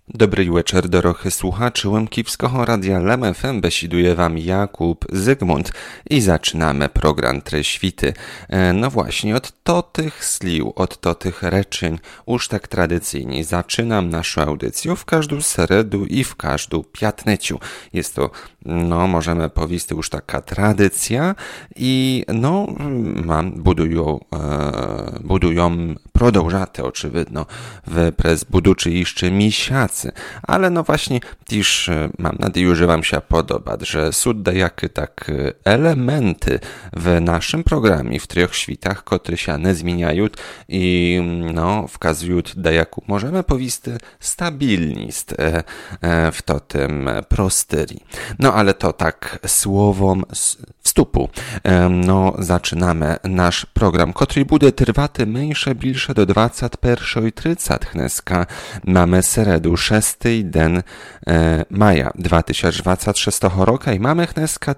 Dobry wieczór, drodzy słuchacze Łemkivskiego Radia Lem FM. Besiduje wam Jakub Zygmunt i zaczynamy program Treświty. No właśnie, od tych slił, od tych reczeń, już tak tradycyjnie zaczynam naszą audycję w każdą seredu i w każdą piatneciu. Jest to, możemy powiedzieć, już taka tradycja i budują продовжати, очевидно, przez buduczy jeszcze misiacy. Ale właśnie, też mam nadzieję, że wam się podoba, że są dajakie tak elementy w naszym programie w Trzech Świtach, które się nie zmieniają i wkazują dajaku, możemy powiedzieć, stabilnost w tym prostyri. Ale to tak słowom wstupu. Zaczynamy nasz program, który będzie trwaty mniejsze, bliższe do 21:30 dneska. Mamy seredu 6 den maja 2026 roku i mamy dneska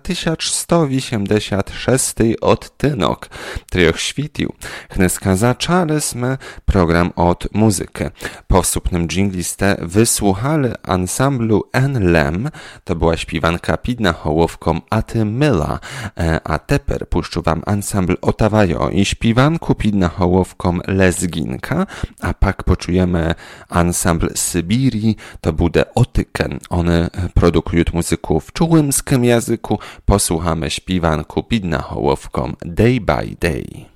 1186 odtynok Trzech Świtił. Dneska zaczęliśmy program od muzyki. Po wstępnym dżingliste wysłuchali ansamblu NLM, to była śpiewanka Pidna Hołowką Aty Myla, a teper puszczu wam ansambl Otawajo i śpiewanku Pidna Hołowką Lezginka, a pak poczujemy ansambl Sybirii, to bude Otyken. One produkują muzykę w czułymskim języku. Posłuchamy śpiewanku Pidna Hołowką Day by Day.